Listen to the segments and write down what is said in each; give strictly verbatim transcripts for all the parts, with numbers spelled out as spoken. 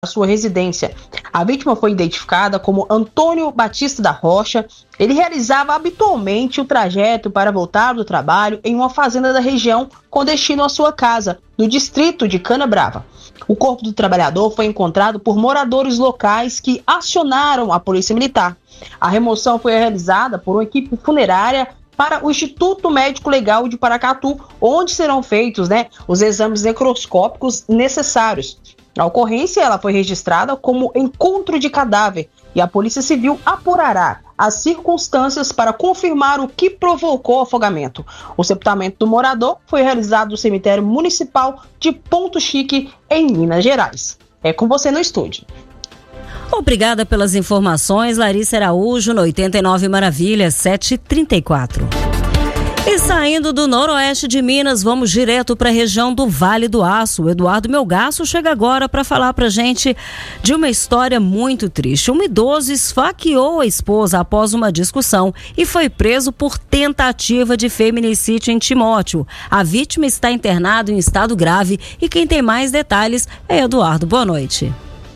sua residência. A vítima foi identificada como Antônio Batista da Rocha. Ele realizava habitualmente o trajeto para voltar do trabalho em uma fazenda da região com destino à sua casa, no distrito de Canabrava. O corpo do trabalhador foi encontrado por moradores locais que acionaram a Polícia Militar. A remoção foi realizada por uma equipe funerária para o Instituto Médico Legal de Paracatu, onde serão feitos, né, os exames necroscópicos necessários. A ocorrência ela foi registrada como encontro de cadáver e a Polícia Civil apurará as circunstâncias para confirmar o que provocou o afogamento. O sepultamento do morador foi realizado no cemitério municipal de Ponto Chique, em Minas Gerais. É com você no estúdio. Obrigada pelas informações, Larissa Araújo, no oitenta e nove Maravilhas, sete e trinta e quatro. E saindo do noroeste de Minas, vamos direto para a região do Vale do Aço. O Eduardo Melgaço chega agora para falar para a gente de uma história muito triste. Um idoso esfaqueou a esposa após uma discussão e foi preso por tentativa de feminicídio em Timóteo. A vítima está internada em estado grave e quem tem mais detalhes é Eduardo. Boa noite.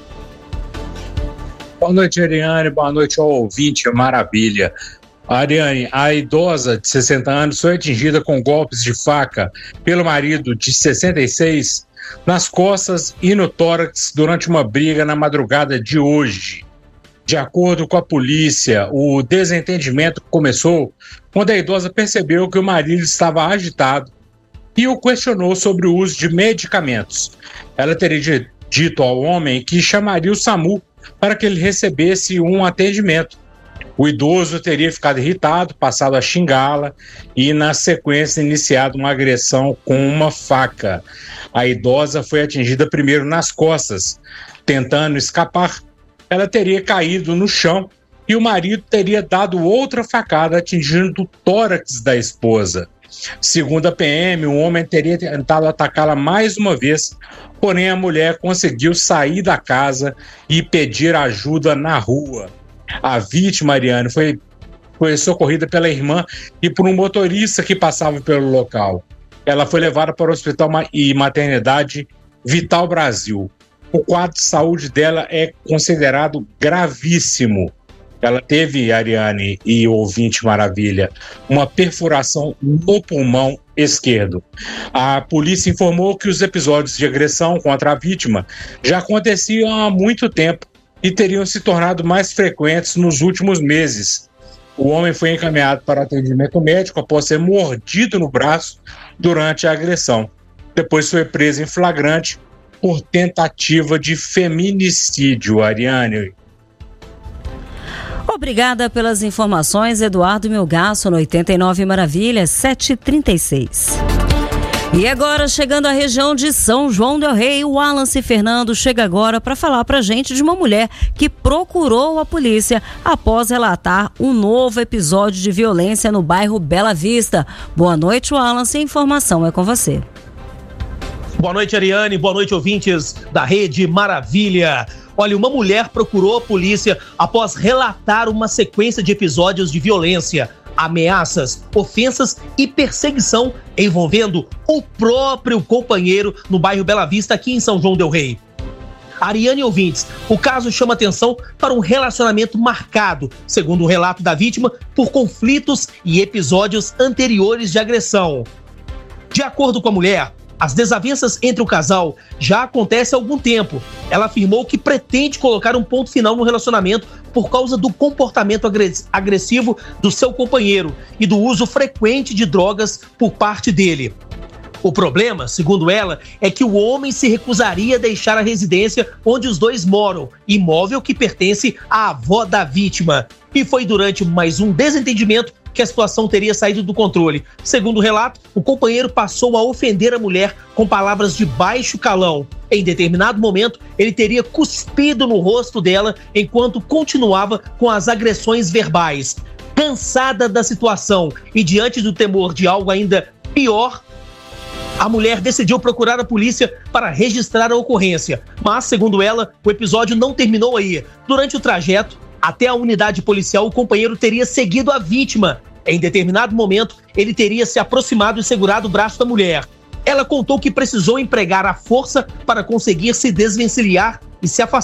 Boa noite, Ariane. Boa noite ao ouvinte. Maravilha. Ariane, a idosa de sessenta anos foi atingida com golpes de faca pelo marido de sessenta e seis nas costas e no tórax durante uma briga na madrugada de hoje. De acordo com a polícia, o desentendimento começou quando a idosa percebeu que o marido estava agitado e o questionou sobre o uso de medicamentos. Ela teria dito ao homem que chamaria o SAMU para que ele recebesse um atendimento. O idoso teria ficado irritado, passado a xingá-la e, na sequência, iniciado uma agressão com uma faca. A idosa foi atingida primeiro nas costas. Tentando escapar, ela teria caído no chão e o marido teria dado outra facada, atingindo o tórax da esposa. Segundo a P M, o homem teria tentado atacá-la mais uma vez, porém a mulher conseguiu sair da casa e pedir ajuda na rua. A vítima, Ariane, foi, foi socorrida pela irmã e por um motorista que passava pelo local. Ela foi levada para o Hospital e Maternidade Vital Brasil. O quadro de saúde dela é considerado gravíssimo. Ela teve, Ariane e ouvinte Maravilha, uma perfuração no pulmão esquerdo. A polícia informou que os episódios de agressão contra a vítima já aconteciam há muito tempo e teriam se tornado mais frequentes nos últimos meses. O homem foi encaminhado para atendimento médico após ser mordido no braço durante a agressão. Depois foi preso em flagrante por tentativa de feminicídio, Ariane. Obrigada pelas informações, Eduardo Melgaço, no oitenta e nove Maravilhas, sete e trinta e seis. E agora, chegando à região de São João del Rei, o Wallace Fernando chega agora para falar para a gente de uma mulher que procurou a polícia após relatar um novo episódio de violência no bairro Bela Vista. Boa noite, Wallace, a informação é com você. Boa noite, Ariane, boa noite, ouvintes da Rede Maravilha. Olha, uma mulher procurou a polícia após relatar uma sequência de episódios de violência, ameaças, ofensas e perseguição envolvendo o próprio companheiro no bairro Bela Vista, aqui em São João del Rei. Ariane e ouvintes, o caso chama atenção para um relacionamento marcado, segundo o relato da vítima, por conflitos e episódios anteriores de agressão. De acordo com a mulher, as desavenças entre o casal já acontecem há algum tempo. Ela afirmou que pretende colocar um ponto final no relacionamento por causa do comportamento agressivo do seu companheiro e do uso frequente de drogas por parte dele. O problema, segundo ela, é que o homem se recusaria a deixar a residência onde os dois moram, imóvel que pertence à avó da vítima. E foi durante mais um desentendimento que a situação teria saído do controle. Segundo o relato, o companheiro passou a ofender a mulher com palavras de baixo calão. Em determinado momento, ele teria cuspido no rosto dela enquanto continuava com as agressões verbais. Cansada da situação e diante do temor de algo ainda pior, a mulher decidiu procurar a polícia para registrar a ocorrência. Mas, segundo ela, o episódio não terminou aí. Durante o trajeto até a unidade policial, o companheiro teria seguido a vítima. Em determinado momento, ele teria se aproximado e segurado o braço da mulher. Ela contou que precisou empregar a força para conseguir se desvencilhar e se afastar